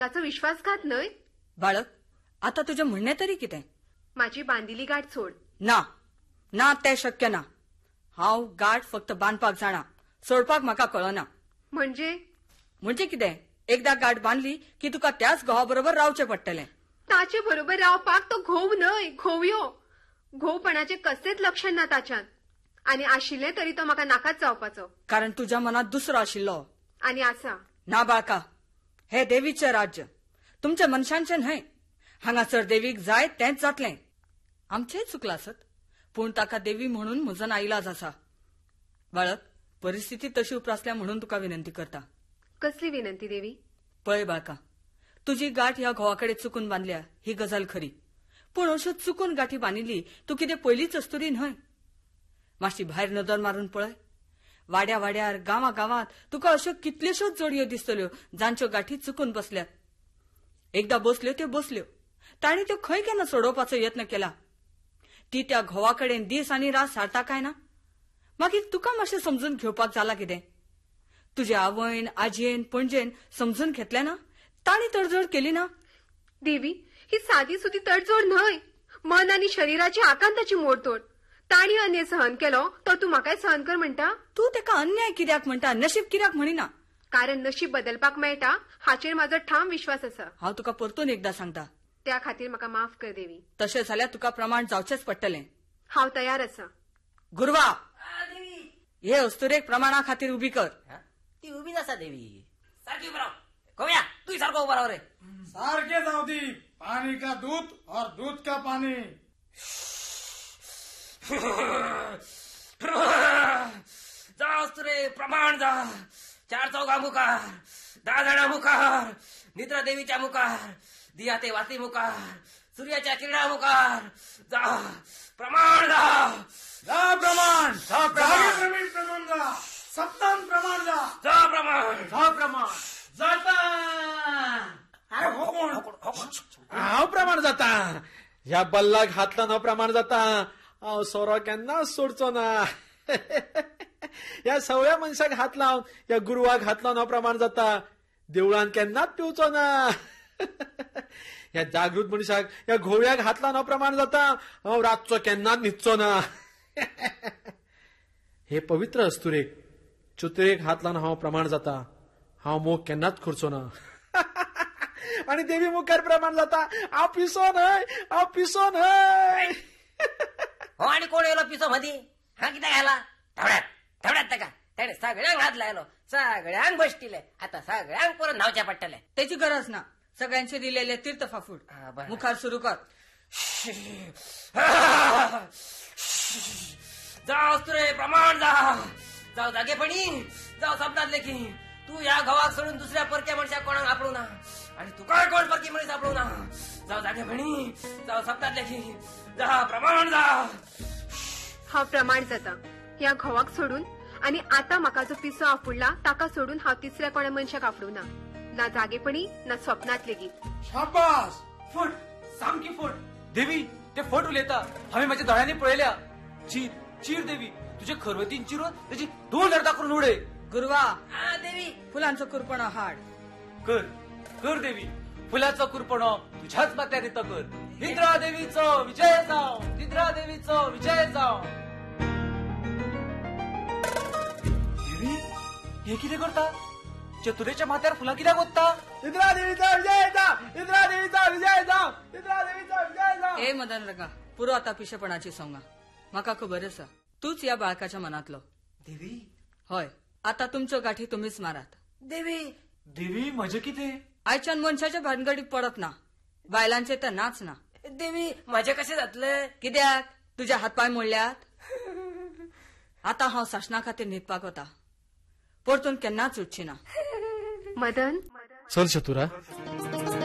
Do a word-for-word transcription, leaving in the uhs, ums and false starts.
ताचो विश्वासघात न्हय. बाळक, आता तुझे म्हणणे तरी कितें? माझी बांदिली गाठ सोड. ना ना, ते शक्य ना. हांव गाठ फक्त बांदपाक जाणा, सोडपाक म्हाका कळना. म्हणजे म्हणजे कितें? एकदा गाठ बांदली की तुका त्याच घोवा बरोबर रावचें पडटलें. ताचे बरोबर रावपाक तो घोव न्हय, घोवयो. घोवपणाचे कसलेच लक्षण ना ताच्यात. आनी आशिल्ले तरी तो म्हाका नाकाच जावपाचो. कारण तुज्या मनात दुसरो आशिल्लो. आनी आसा. ना बाळका, हे देवीचे राज्य, तुमच्या मनशांचे न्हय. हांगासर देवीक जाय तेंच जातलें. आमचेंय चुकलां आसत, पूण ताका देवी म्हणून म्हजो नाइलाज आसा. बाळक, परिस्थिती तशी उप्रासल्या म्हणून तुका विनंती करता. कसली विनंती देवी? पळय बाळका, तुजी गाठ ह्या घोवाकडे चुकून बांदल्या ही गजाल खरी, पूण अश्यो चुकून गाठी बांदिल्ली तूं कितें पयलीच अस्तुरी न्हय. मातशी भायर नदर मारून पळय. वाड्या वाड्यार गांवां गांवांत तुका अश्यो कितल्योश्योच जोडयो दिसतल्यो जांच्यो गाठी चुकून बसल्यात. एकदा बसल्यो त्यो बसल्यो, तांणी त्यो खंय केन्ना सोडोवपाचो यत्न केला. ती त्या घोवाकडेन दीस आनी रात सारता काय ना? मागीर तुका मातशें समजून घेवपाक जाला कितें? तुज्या आवयन आजयेन पणजेन समजून घेतलें ना? तांणी तडजोड केली ना? देवी, ही सादी सुदी तडजोड न्हय. मन आनी शरीराची आकांताची मोडतोड. ताणी अन्याय सहन केलो तो तूं म्हाकाय सहन कर म्हणटा? तूं तेका अन्याय कित्याक म्हणटा, नशीब कित्याक म्हणिना? कारण नशीब बदलपाक मेळटा हाचेर म्हाजो ठाम विश्वास आसा. हांव तुका परतून एकदा सांगता. त्या खातीर म्हाका माफ कर देवी. तशें जाल्यार तुका प्रमाण जावचेंच पडटलें. हांव तयार आसा. गुरवा, हे अस्तुरेक प्रमाणा खातीर उबी कर. ती उबी नसा देवी. सारखी उभी राव. कवया, तू सारखं उभा राव रे. सारखे जाऊ दी. पानी का दूध और दूध का पानी. जा अस्तुरे, प्रमाण जा. चार चौघा मुखार, दहा जणा मुखार, निद्रा देवीच्या मुखार, दिया ते वाती मुखार, सूर्याच्या किरणा मुखार. जा प्रमाण जा. जा प्रमाण. जा प्रमाण. प्रमाण जा. सप्तम प्रमाण जा. जा प्रमाण. जा प्रमाण. जाता. अरे हो कोण? हांव प्रमाण जाता. ह्या बल्लाक हातला न प्रमाण जाता. हांव सोरो केन्ना सोडचो ना. ह्या सगळ्या मनशाक हात लावन ह्या गुरुवाक हात लावन हांव प्रमाण जाता. देवळान केन्नाच पिवचो ना. ह्या जागृत मनशाक ह्या घोव्याक हात लावन हांव प्रमाण जाता. हांव रातचो केन्नाच न्हिदचो ना. हे पवित्र अस्तुरेक, चुतरेक हात लावन हांव प्रमाण जाता. हांव मोग केन्नाच करचो ना. आणि देवी मुखार प्रमाण जाता. हांव पिसो न्हय. हांव पिसो न्हय. हो, आणि कोण येलो पिसो मधी? हा कित्याक आला? थवड्यात थवड्यात ताका तेणे सगळ्यांक हात लायलो. सगळ्यांक बसटिले. आता सगळ्यांक परत न्हावचे पडटले. त्याची गरज ना. सगळ्यांचे दिलेले तीर्थ फाफूड. मुखार सुरू कर. जा अस्तुरे, प्रमाण जा. जाव जागेपणी, जाव शब्दात लेखी. तू या गवाक सोडून दुसऱ्या परक्या मनशाक कोणाक आपणू ना, आणि तुका कोण परकी मनीस आपणू ना. जाव जागेपणी, जाव शब्दात लेखी. जा प्रमाण जा. हांव प्रमाण जाता ह्या घोवाक सोडून, आणि आता म्हाका जो पिसो आफुडला ताका सोडून हांव तिसऱ्या कोण्या मनशाक आपडू ना. ना जागेपणी ना स्वप्नात लेगीत. शाबास. फट, सामकी फट. देवी, ते फट उलयता. हांवें म्हाज्या दोळ्यांनी पळयल्या. चीर चीर देवी. तुजे खरवतीन चिरून त्याची दोन अर्धा करून उडय. गुरवा, देवी, फुलांचो कुरपणो हाड. कर कर देवी. फुलाचो कुरपणो तुझ्याच माथ्यार येता कर. निद्रा देवीचो विजय जाव. निद्रा देवीचो विजय जाव. देवी, हे कितें करता? चतुरेच्या माथ्यार फुलां कित्याक ओतता? निद्रा देवीचा विजय जाव. निद्रा देवीचा विजय जाव. निद्रा देवीचा विजय जाव. ए मदन रंगा, पुरो आता पिशेपणाची सोंगा. म्हाका खबर आसा तूच या बाळकाच्या मनातलो. देवी, हय, आता तुमच्यो गाठी तुम्हीच मारात. देवी, देवी म्हजे कितें? आयच्यान मनशाच्या भानगडीत पडत ना. बायलांचे तर नाच ना. देवी, माझे कशें जातले? कित्याक? तुझ्या हातपाय मोडल्यात. आता हांव सासणा खातीर न्हिदपाक वता. परतून केन्नाच उठची ना. मदन, चल चतुरा.